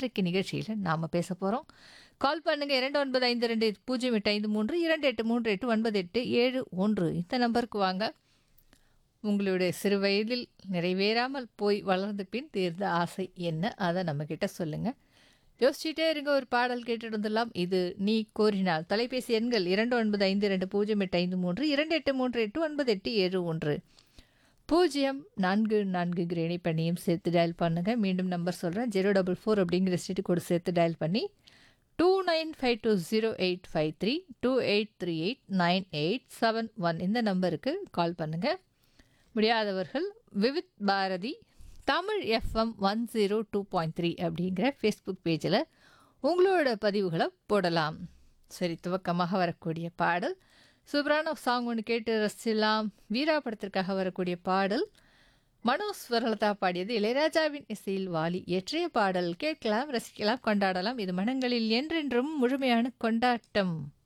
இன்றைக்கு நிகழ்ச்சியில் நாம் பேச போகிறோம். கால் பண்ணுங்கள் 2952 2838 இந்த நம்பருக்கு வாங்க. உங்களுடைய சிறு வயதில் நிறைவேறாமல் போய் வளர்ந்த பின் தீர்ந்த ஆசை என்ன, அதை நம்மக்கிட்ட சொல்லுங்கள். யோசிச்சுட்டே இருங்க, ஒரு பாடல் கேட்டுட்டு வந்துடலாம். இது நீ கோரினால். தொலைபேசி எண்கள் 2952 04538 கிரேணி பண்ணியும் சேர்த்து டயல் பண்ணுங்கள். மீண்டும் நம்பர் சொல்கிறேன், 044 அப்படிங்கிற ஸ்டேட்டு கோடு சேர்த்து டயல் பண்ணி 29520853 28389871 இந்த நம்பருக்கு கால் பண்ணுங்கள். முடியாதவர்கள் விவித் பாரதி தமிழ் எஃப்எம் 102.3 அப்படிங்கிற ஃபேஸ்புக் பேஜில் உங்களோட பதிவுகளை போடலாம். சரி, துவக்கமாக வரக்கூடிய பாடல் சூப்பரான சாங் ஒன்று கேட்டு ரசிக்கலாம். வீரா படத்திற்காக வரக்கூடிய பாடல் மனோஜ் ஸ்வரலதா பாடியது, இளையராஜாவின் இசையில் வாலி இயற்றிய பாடல். கேட்கலாம், ரசிக்கலாம், கொண்டாடலாம். இது மனங்களில் என்றென்றும் முழுமையான கொண்டாட்டம்.